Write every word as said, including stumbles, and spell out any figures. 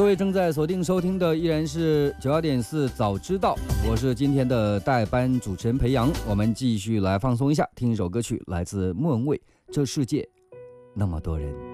各位正在锁定收听的依然是九二点四早知道，我是今天的代班主持人裴阳。我们继续来放松一下，听一首歌曲，来自莫文蔚《这世界那么多人》。